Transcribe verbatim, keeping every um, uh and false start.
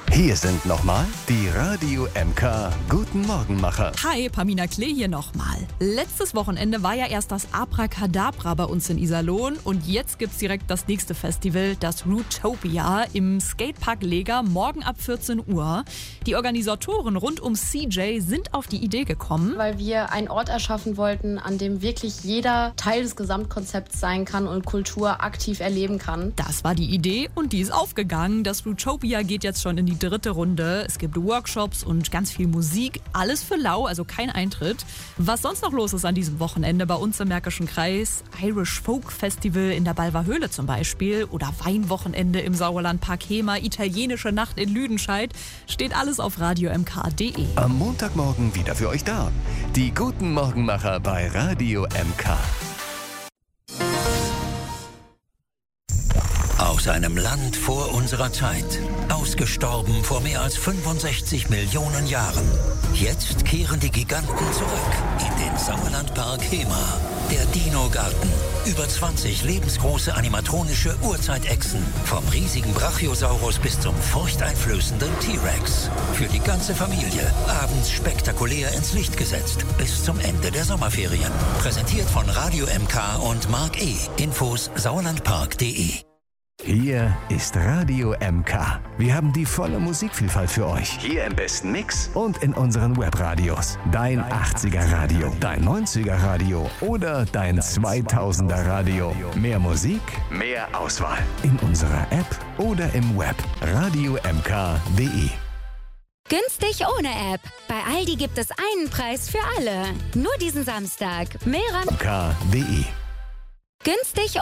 Hier sind nochmal die Radio M K Guten Morgenmacher. Hi, Pamina Klee hier nochmal. Letztes Wochenende war ja erst das Abracadabra bei uns in Iserlohn und jetzt gibt's direkt das nächste Festival, das Rootopia im Skatepark Lega, morgen ab vierzehn Uhr. Die Organisatoren rund um C J sind auf die Idee gekommen, weil wir einen Ort erschaffen wollten, an dem wirklich jeder Teil des Gesamtkonzepts sein kann und Kultur aktiv erleben kann. Das war die Idee und die ist aufgegangen. Das Rootopia geht jetzt schon in die dritte Runde. Es gibt Workshops und ganz viel Musik. Alles für lau, also kein Eintritt. Was sonst noch los ist an diesem Wochenende bei uns im Märkischen Kreis? Irish Folk Festival in der Balver Höhle zum Beispiel oder Weinwochenende im Sauerlandpark Hema, italienische Nacht in Lüdenscheid. Steht alles auf radio m k punkt d e. Am Montagmorgen wieder für euch da. Die Guten Morgenmacher bei Radio M K. Aus einem Land vor unserer Zeit, ausgestorben vor mehr als fünfundsechzig Millionen Jahren. Jetzt kehren die Giganten zurück in den Sauerlandpark Hema. Der Dino-Garten. Über zwanzig lebensgroße animatronische Urzeitechsen. Vom riesigen Brachiosaurus bis zum furchteinflößenden T-Rex. Für die ganze Familie. Abends spektakulär ins Licht gesetzt. Bis zum Ende der Sommerferien. Präsentiert von Radio M K und Mark E. Infos sauerlandpark punkt d e. Hier ist Radio M K. Wir haben die volle Musikvielfalt für euch. Hier im besten Mix und in unseren Webradios. Dein achtziger Radio, dein neunziger Radio oder dein zweitausender Radio. Mehr Musik, mehr Auswahl. In unserer App oder im Web. radio m k punkt d e. Günstig ohne App. Bei Aldi gibt es einen Preis für alle. Nur diesen Samstag. Mehr an m k punkt d e. Günstig